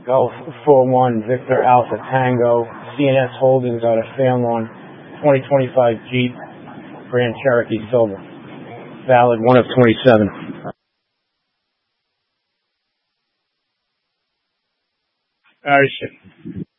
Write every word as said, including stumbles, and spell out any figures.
Golf four one Victor Alpha Tango, C N S Holdings out of Fairlawn, twenty twenty-five Jeep Grand Cherokee Silver. Valid one of twenty-seven. Irish.